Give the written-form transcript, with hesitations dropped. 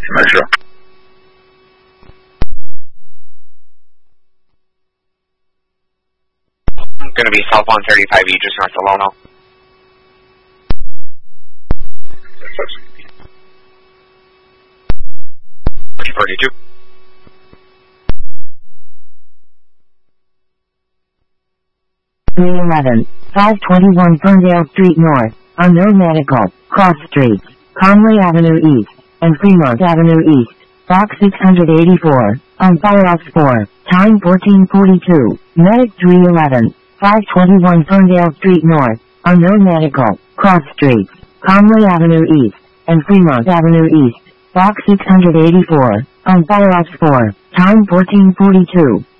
没事。 Going to be south 135E, just north of Lono. 42. (311) 521 Ferndale Street North, unknown medical, cross streets, Conway Avenue East, and Fremont Avenue East, box 684, on Firehouse 4, time 1442, medic 311, 521 Ferndale Street North, unknown medical, cross streets, Conway Avenue East, and Fremont Avenue East, box 684, on Firehouse 4, time 1442.